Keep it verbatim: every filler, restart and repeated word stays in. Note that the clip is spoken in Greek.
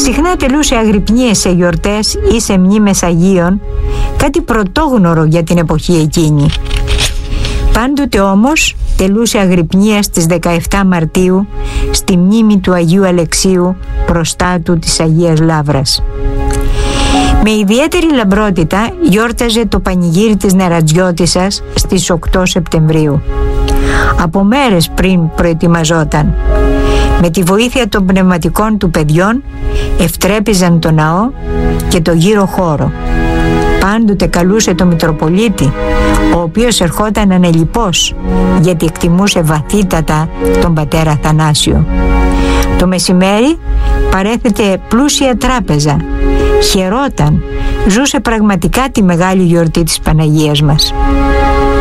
Συχνά τελούσε αγρυπνίες σε γιορτές ή σε μνήμες Αγίων, κάτι πρωτόγνωρο για την εποχή εκείνη. Πάντοτε όμως τελούσε αγρυπνία στις δεκαεφτά Μαρτίου στη μνήμη του Αγίου Αλεξίου, προστάτου της Αγίας Λαύρας. Με ιδιαίτερη λαμπρότητα γιόρταζε το πανηγύρι της Νερατζιώτισσας στις οκτώ Σεπτεμβρίου. Από μέρες πριν προετοιμαζόταν. Με τη βοήθεια των πνευματικών του παιδιών ευτρέπιζαν το ναό και το γύρο χώρο. Πάντοτε καλούσε το Μητροπολίτη, ο οποίος ερχόταν ανελιπώς, γιατί εκτιμούσε βαθύτατα τον πατέρα Θανάσιο. Το μεσημέρι παρέθετε πλούσια τράπεζα. Χαιρόταν, ζούσε πραγματικά τη μεγάλη γιορτή της Παναγίας μας.